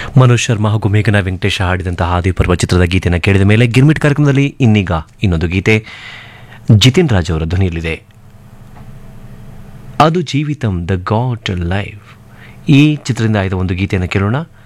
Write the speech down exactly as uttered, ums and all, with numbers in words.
ಮನೋಜ್ ಶರ್ಮಾ ಹಾಗೂ ಮೇಘನಾ ವೆಂಕಟೇಶ ಹಾಡಿದಂತಹ ಆದಿಪರ್ವ ಚಿತ್ರದ ಗೀತೆಯನ್ನು ಕೇಳಿದ ಮೇಲೆ ಗಿರ್ಮಿಟ್ ಕಾರ್ಯಕ್ರಮದಲ್ಲಿ ಇನ್ನೀಗ ಇನ್ನೊಂದು ಗೀತೆ ಜಿತಿನ್ ರಾಜ್ ಅವರ ಧ್ವನಿಯಲ್ಲಿದೆ. ಅದು ಜೀವಿತಂ ದ ಗಾಡ್ ಲೈಫ್. ಈ ಚಿತ್ರದಿಂದ ಆಯ್ದ ಒಂದು ಗೀತೆಯನ್ನು ಕೇಳೋಣ.